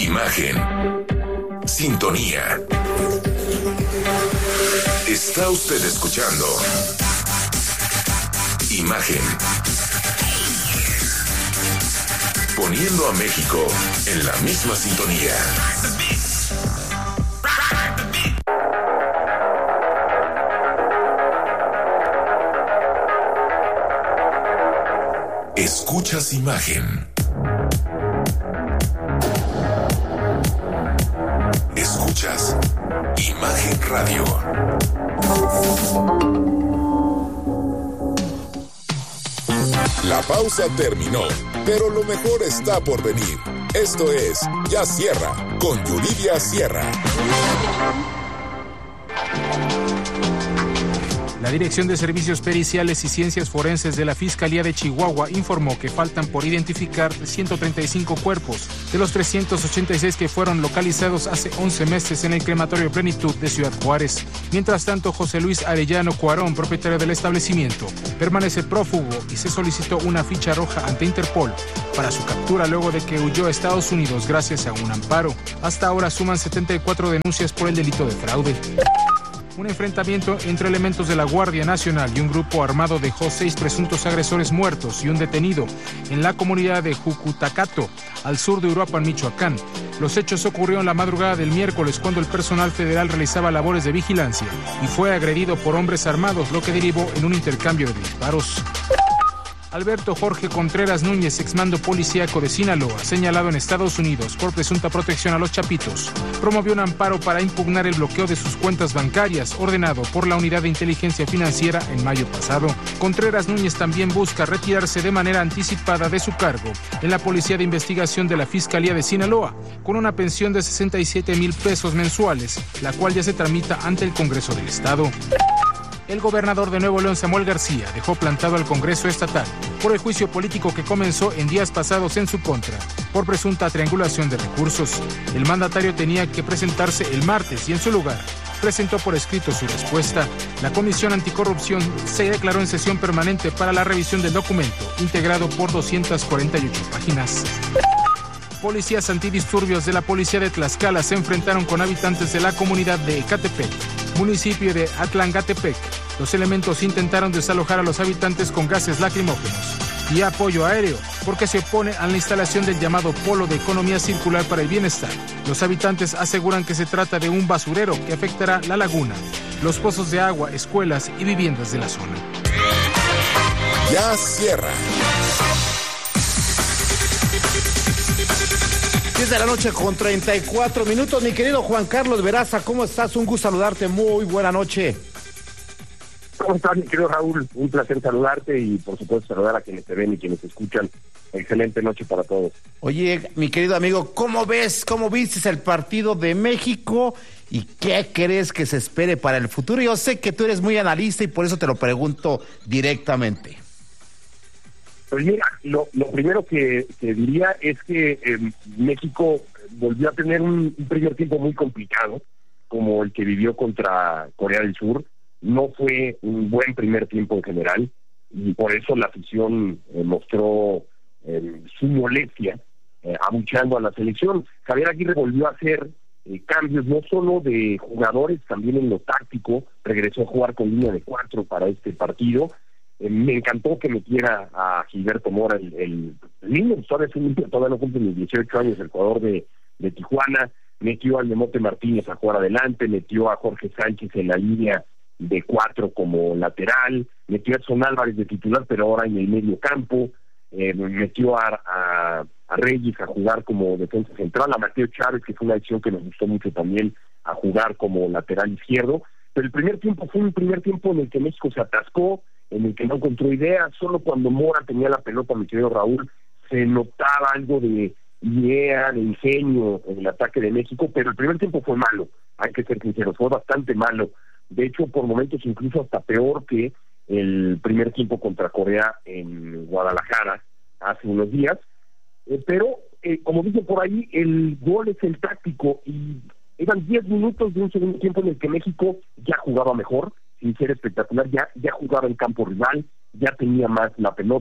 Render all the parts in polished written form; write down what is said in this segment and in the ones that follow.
Imagen. Sintonía. Está usted escuchando Imagen. Poniendo a México en la misma sintonía. Escuchas Imagen. Escuchas Imagen Radio. La pausa terminó, pero lo mejor está por venir. Esto es Ya Cierra, con Yuridia Sierra. La Dirección de Servicios Periciales y Ciencias Forenses de la Fiscalía de Chihuahua informó que faltan por identificar 135 cuerpos de los 386 que fueron localizados hace 11 meses en el crematorio Plenitud de Ciudad Juárez. Mientras tanto, José Luis Arellano Cuarón, propietario del establecimiento, permanece prófugo y se solicitó una ficha roja ante Interpol para su captura luego de que huyó a Estados Unidos gracias a un amparo. Hasta ahora suman 74 denuncias por el delito de fraude. Un enfrentamiento entre elementos de la Guardia Nacional y un grupo armado dejó 6 presuntos agresores muertos y un detenido en la comunidad de Jucutacato, al sur de Uruapan, Michoacán. Los hechos ocurrieron la madrugada del miércoles cuando el personal federal realizaba labores de vigilancia y fue agredido por hombres armados, lo que derivó en un intercambio de disparos. Alberto Jorge Contreras Núñez, exmando policíaco de Sinaloa, señalado en Estados Unidos por presunta protección a los chapitos, promovió un amparo para impugnar el bloqueo de sus cuentas bancarias ordenado por la Unidad de Inteligencia Financiera en mayo pasado. Contreras Núñez también busca retirarse de manera anticipada de su cargo en la Policía de Investigación de la Fiscalía de Sinaloa, con una pensión de 67,000 pesos mensuales, la cual ya se tramita ante el Congreso del Estado. El gobernador de Nuevo León, Samuel García, dejó plantado al Congreso estatal por el juicio político que comenzó en días pasados en su contra por presunta triangulación de recursos. El mandatario tenía que presentarse el martes y en su lugar presentó por escrito su respuesta. La Comisión Anticorrupción se declaró en sesión permanente para la revisión del documento, integrado por 248 páginas. Policías antidisturbios de la Policía de Tlaxcala se enfrentaron con habitantes de la comunidad de Ecatepec, municipio de Atlangatepec. Los elementos intentaron desalojar a los habitantes con gases lacrimógenos y apoyo aéreo, porque se opone a la instalación del llamado Polo de Economía Circular para el Bienestar. Los habitantes aseguran que se trata de un basurero que afectará la laguna, los pozos de agua, escuelas y viviendas de la zona. Ya Cierra. 10 de la noche con 34 minutos. Mi querido Juan Carlos Veraza, ¿cómo estás? Un gusto saludarte. Muy buena noche. ¿Cómo estás, mi querido Raúl? Un placer saludarte y, por supuesto, saludar a quienes te ven y quienes te escuchan. Excelente noche para todos. Oye, mi querido amigo, ¿cómo viste el partido de México y qué crees que se espere para el futuro? Yo sé que tú eres muy analista y por eso te lo pregunto directamente. Pues mira, lo primero que diría es que México volvió a tener un primer tiempo muy complicado, como el que vivió contra Corea del Sur. No fue un buen primer tiempo en general, y por eso la afición mostró su molestia, abucheando a la selección. Javier Aguirre volvió a hacer cambios, no solo de jugadores, también en lo táctico. Regresó a jugar con línea de 4 para este partido. Me encantó que metiera a Gilberto Mora, el niño, todavía no cumple ni 18 años, el jugador de Tijuana. Metió al Memote Martínez a jugar adelante, metió a Jorge Sánchez en la línea de 4 como lateral, metió a Edson Álvarez de titular, pero ahora en el medio campo, metió a Reyes a jugar como defensa central, a Mateo Chávez, que fue una decisión que nos gustó mucho también, a jugar como lateral izquierdo. Pero el primer tiempo fue un primer tiempo en el que México se atascó, en el que no encontró ideas. Solo cuando Mora tenía la pelota, mi querido Raúl, se notaba algo de idea, de ingenio en el ataque de México, pero el primer tiempo fue malo, hay que ser sinceros, fue bastante malo. De hecho, por momentos incluso hasta peor que el primer tiempo contra Corea en Guadalajara hace unos días. Pero, como dicen por ahí, el gol es el táctico, y eran 10 minutos de un segundo tiempo en el que México ya jugaba mejor, sin ser espectacular, ya jugaba en campo rival, ya tenía más la pelota,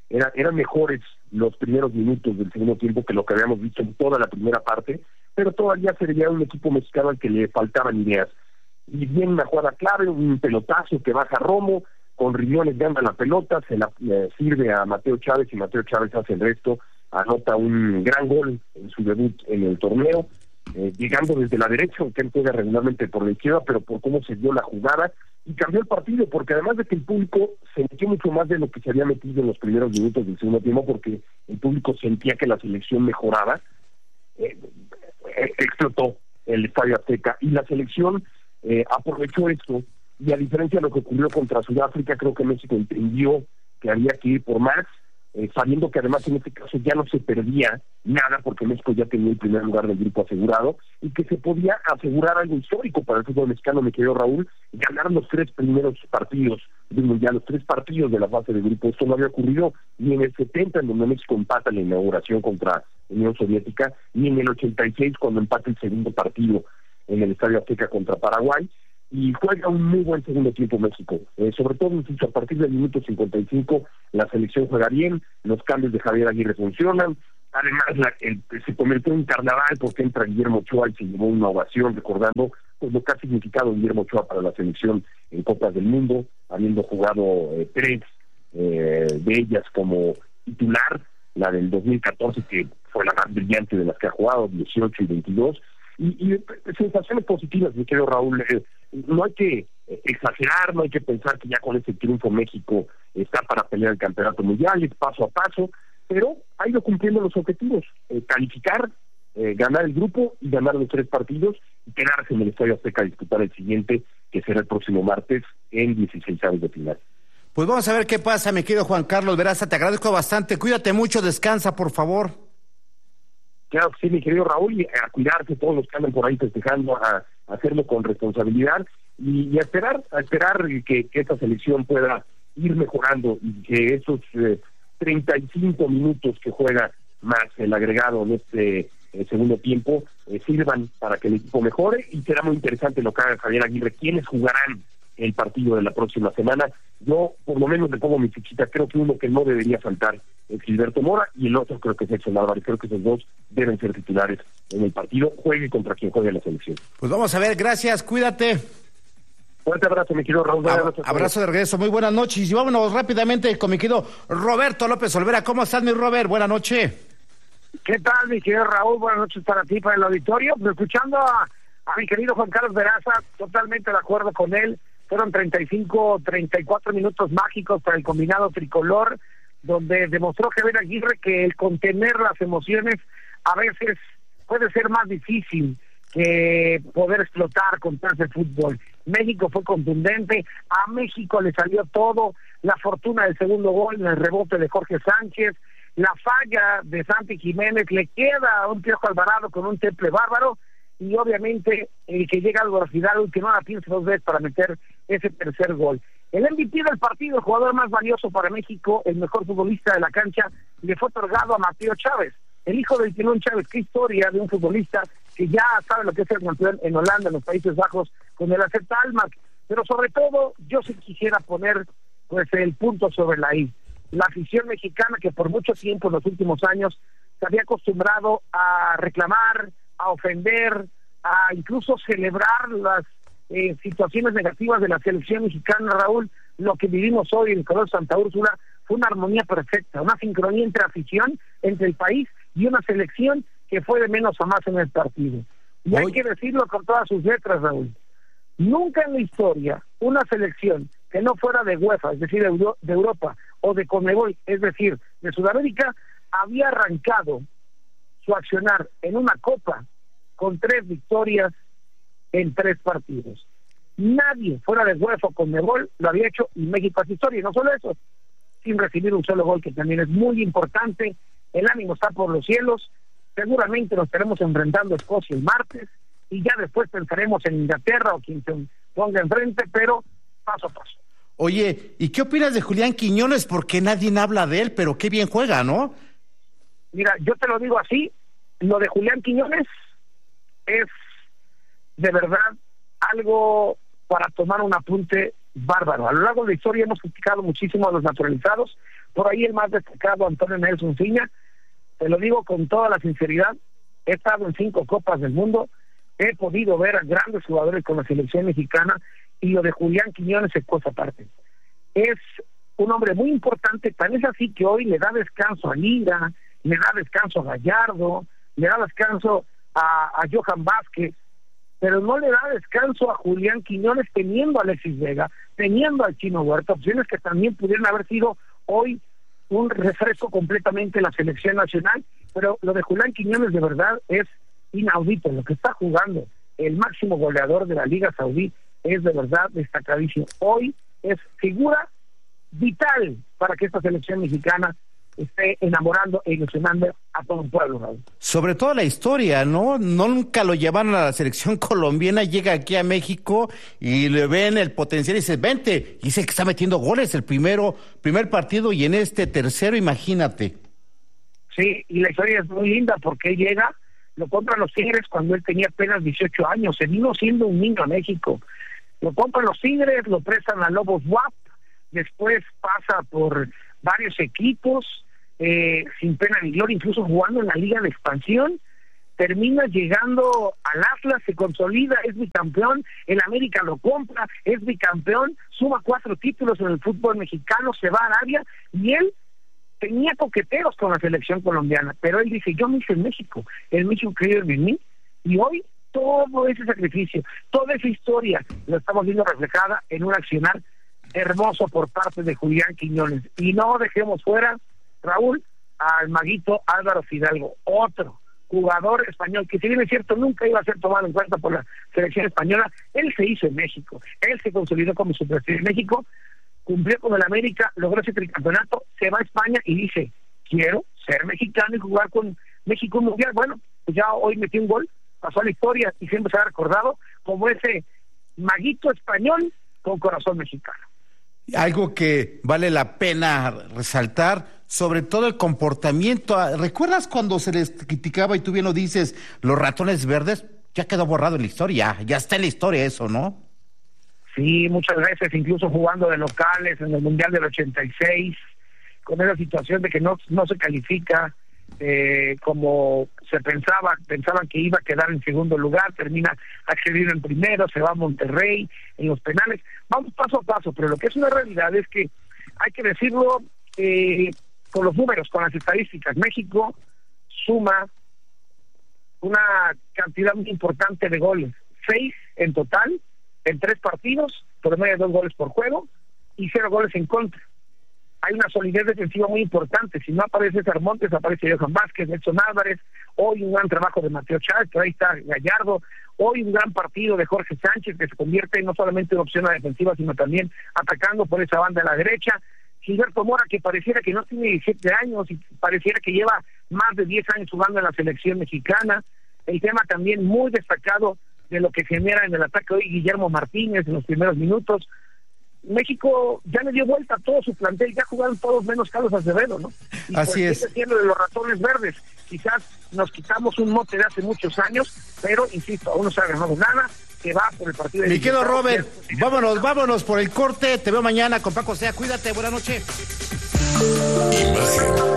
eran mejores los primeros minutos del segundo tiempo que lo que habíamos visto en toda la primera parte, pero todavía se veía un equipo mexicano al que le faltaban ideas. Y viene una jugada clave, un pelotazo que baja Romo, con riñones gana la pelota, se la sirve a Mateo Chávez y Mateo Chávez hace el resto, anota un gran gol en su debut en el torneo, llegando desde la derecha, aunque él juega regularmente por la izquierda, pero por cómo se dio la jugada, y cambió el partido, porque además de que el público se metió mucho más de lo que se había metido en los primeros minutos del segundo tiempo, porque el público sentía que la selección mejoraba, explotó el Estadio Azteca, y la selección aprovechó esto, y a diferencia de lo que ocurrió contra Sudáfrica, creo que México entendió que había que ir por más, sabiendo que además en este caso ya no se perdía nada, porque México ya tenía el primer lugar del grupo asegurado, y que se podía asegurar algo histórico para el fútbol mexicano, me querido Raúl, ganar los 3 primeros partidos del Mundial, los 3 partidos de la fase de grupo. Esto no había ocurrido ni en el 70, en donde México empata la inauguración contra Unión Soviética, ni en el 86, cuando empata el segundo partido en el Estadio Azteca contra Paraguay, y juega un muy buen segundo tiempo México, sobre todo a partir del minuto 55 la selección juega bien, los cambios de Javier Aguirre funcionan, además se convirtió en un carnaval porque entra Guillermo Ochoa y se llevó una ovación recordando pues lo que ha significado Guillermo Ochoa para la selección en Copas del Mundo, habiendo jugado 3 de ellas como titular, la del 2014 que fue la más brillante de las que ha jugado, 18 y 22, y sensaciones positivas, mi querido Raúl. No hay que exagerar, no hay que pensar que ya con este triunfo México está para pelear el campeonato mundial, es paso a paso, pero ha ido cumpliendo los objetivos, calificar, ganar el grupo y ganar los 3 partidos y quedarse en el Estadio Azteca a disputar el siguiente, que será el próximo martes en 16avos de final. Pues vamos a ver qué pasa, mi querido Juan Carlos Veraza, te agradezco bastante, cuídate mucho, descansa por favor. Claro que sí, mi querido Raúl, y a cuidarse todos los que andan por ahí festejando, a hacerlo con responsabilidad y a esperar que esta selección pueda ir mejorando y que esos 35 minutos que juega más el agregado en este segundo tiempo sirvan para que el equipo mejore, y será muy interesante lo que haga Javier Aguirre, quiénes jugarán el partido de la próxima semana. Yo por lo menos le pongo mi fichita, creo que uno que no debería faltar es Gilberto Mora y el otro creo que es Edson Álvarez, creo que esos 2 deben ser titulares en el partido, juegue contra quien juegue la selección. Pues vamos a ver, gracias, cuídate. Fuerte abrazo, mi querido Raúl. Abrazo de regreso, muy buenas noches, y vámonos rápidamente con mi querido Roberto López Olvera. ¿Cómo estás, mi Robert? Buenas noches. ¿Qué tal, mi querido Raúl? Buenas noches para ti, para el auditorio. Pues escuchando a mi querido Juan Carlos Veraza, totalmente de acuerdo con él. Fueron 34 minutos mágicos para el combinado tricolor, donde demostró Javier Aguirre que el contener las emociones a veces puede ser más difícil que poder explotar con ese fútbol. México fue contundente, a México le salió todo, la fortuna del segundo gol en el rebote de Jorge Sánchez, la falla de Santi Jiménez, le queda a un Piojo Alvarado con un temple bárbaro, y obviamente el que llega al velocidad, que no la piensa 2 veces para meter ese tercer gol. El MVP del partido, el jugador más valioso para México, el mejor futbolista de la cancha, le fue otorgado a Mateo Chávez, el hijo del Timón Chávez. Qué historia de un futbolista que ya sabe lo que es ser campeón en Holanda, en los Países Bajos, con el AZ Alkmaar. Pero sobre todo, yo sí quisiera poner pues el punto sobre la I. La afición mexicana, que por mucho tiempo en los últimos años se había acostumbrado a reclamar, a ofender, a incluso celebrar las situaciones negativas de la selección mexicana, Raúl. Lo que vivimos hoy en el Color Santa Úrsula fue una armonía perfecta, una sincronía entre afición, entre el país y una selección que fue de menos a más en el partido. Y hay que decirlo con todas sus letras, Raúl. Nunca en la historia una selección que no fuera de UEFA, es decir, de Europa, o de Conmebol, es decir, de Sudamérica, había arrancado su accionar en una copa con 3 victorias en 3 partidos. Nadie fuera de UEFA o Conmebol lo había hecho, y México hace historia. Y no solo eso, sin recibir un solo gol, que también es muy importante. El ánimo está por los cielos. Seguramente nos estaremos enfrentando a Escocia el martes, y ya después pensaremos en Inglaterra o quien se ponga enfrente, pero paso a paso. Oye, ¿y qué opinas de Julián Quiñones? Porque nadie habla de él, pero qué bien juega, ¿no? Mira, yo te lo digo así, lo de Julián Quiñones es de verdad algo para tomar un apunte bárbaro. A lo largo de la historia hemos criticado muchísimo a los naturalizados, Por ahí el más destacado, Antonio Nelson Ciña. Te lo digo con toda la sinceridad, he estado en 5 Copas del Mundo, he podido ver a grandes jugadores con la selección mexicana, y lo de Julián Quiñones es cosa aparte. Es un hombre muy importante, tan es así que hoy le da descanso a Lira, le da descanso a Gallardo, le da descanso a Johan Vázquez, pero no le da descanso a Julián Quiñones, teniendo a Alexis Vega, teniendo al Chino Huerta, opciones que también pudieran haber sido hoy un refresco completamente en la selección nacional. Pero lo de Julián Quiñones de verdad es inaudito. Lo que está jugando el máximo goleador de la Liga Saudí es de verdad destacadísimo. Hoy es figura vital para que esta selección mexicana esté enamorando e ilusionando a todo un pueblo, Raúl. Sobre todo la historia, ¿no? Nunca lo llevaron a la selección colombiana, llega aquí a México y le ven el potencial y dice, vente, y dice que está metiendo goles el primer partido, y en este tercero, imagínate. Sí, y la historia es muy linda porque él llega, lo compran los Tigres cuando él tenía apenas 18 años, se vino siendo un niño a México, lo compran los Tigres, lo prestan a Lobos WAP, después pasa por varios equipos, sin pena ni gloria, incluso jugando en la Liga de Expansión, termina llegando al Atlas, se consolida, es bicampeón, el América lo compra, es bicampeón, suma 4 títulos en el fútbol mexicano, se va a Arabia, y él tenía coqueteos con la selección colombiana, pero él dice, yo me hice en México, el México creyó en mí, y hoy todo ese sacrificio, toda esa historia, lo estamos viendo reflejada en un accionar hermoso por parte de Julián Quiñones. Y no dejemos fuera, Raúl, al maguito Álvaro Fidalgo, otro jugador español que, si bien es cierto, nunca iba a ser tomado en cuenta por la selección española. Él se hizo en México, él se consolidó como superestrella en México, cumplió con el América, logró ese tricampeonato, se va a España y dice, quiero ser mexicano y jugar con México un mundial. Bueno, pues ya hoy metió un gol, pasó a la historia y siempre se ha recordado como ese maguito español con corazón mexicano. Algo que vale la pena resaltar, sobre todo el comportamiento. ¿Recuerdas cuando se les criticaba, y tú bien lo dices, los ratones verdes? Ya quedó borrado en la historia, ya está en la historia eso, ¿no? Sí, muchas veces, incluso jugando de locales en el Mundial del 86, con esa situación de que no se califica como se pensaban que iba a quedar en segundo lugar, termina accediendo en primero, se va a Monterrey en los penales. Vamos paso a paso, pero lo que es una realidad es que hay que decirlo con los números, con las estadísticas. México suma una cantidad muy importante de goles, 6 en total, en 3 partidos, por medio de 2 goles por juego y 0 goles en contra. Hay una solidez defensiva muy importante. Si no aparece César Montes, aparece Johan Vázquez, Nelson Álvarez. Hoy un gran trabajo de Mateo Chávez, pero ahí está Gallardo. Hoy un gran partido de Jorge Sánchez, que se convierte no solamente en opción a la defensiva, sino también atacando por esa banda a la derecha. Gilberto Mora, que pareciera que no tiene 17 años y pareciera que lleva más de 10 años jugando en la selección mexicana. El tema también muy destacado de lo que genera en el ataque hoy Guillermo Martínez en los primeros minutos. México ya le dio vuelta a todo su plantel, ya jugaron todos menos Carlos Acevedo, ¿no? Y así es. Siendo de los ratones verdes, quizás nos quitamos un mote de hace muchos años, pero insisto, aún no se ha ganado nada, que va por el partido de... Mi querido Robert, vámonos por el corte, te veo mañana con Paco Sea, cuídate, buenas noches. Imagen.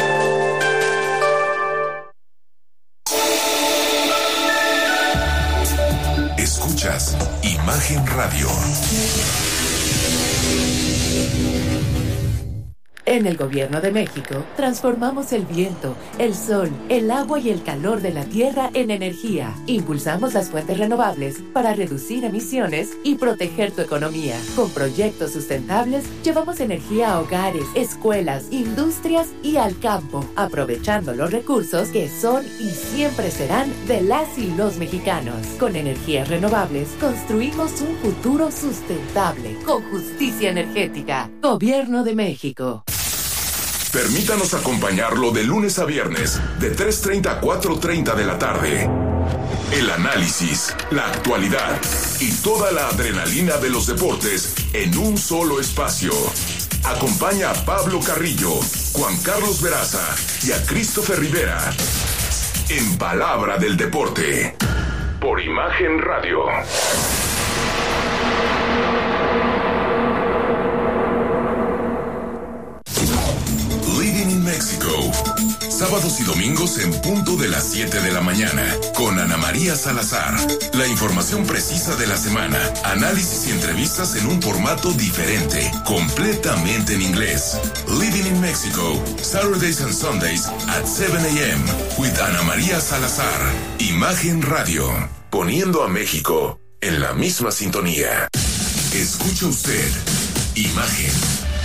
Escuchas Imagen Radio. En el Gobierno de México, transformamos el viento, el sol, el agua y el calor de la tierra en energía. Impulsamos las fuentes renovables para reducir emisiones y proteger tu economía. Con proyectos sustentables, llevamos energía a hogares, escuelas, industrias y al campo, aprovechando los recursos que son y siempre serán de las y los mexicanos. Con energías renovables, construimos un futuro sustentable, con justicia energética. Gobierno de México. Permítanos acompañarlo de lunes a viernes, de 3:30 a 4:30 de la tarde. El análisis, la actualidad y toda la adrenalina de los deportes en un solo espacio. Acompaña a Pablo Carrillo, Juan Carlos Veraza y a Christopher Rivera en Palabra del Deporte, por Imagen Radio. Sábados y domingos en punto de las 7 de la mañana, con Ana María Salazar. La información precisa de la semana, análisis y entrevistas en un formato diferente, completamente en inglés. Living in Mexico, Saturdays and Sundays at 7 a.m. with Ana María Salazar. Imagen Radio, poniendo a México en la misma sintonía. Escucha usted Imagen